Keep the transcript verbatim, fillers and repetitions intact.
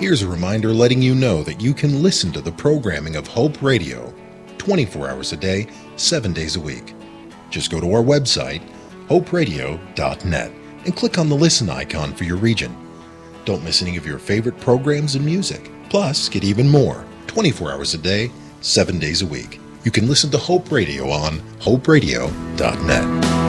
Here's a reminder letting you know that you can listen to the programming of Hope Radio twenty-four hours a day, seven days a week. Just go to our website, hope radio dot net, and click on the listen icon for your region. Don't miss any of your favorite programs and music. Plus, get even more twenty-four hours a day, seven days a week. You can listen to Hope Radio on hope radio dot net.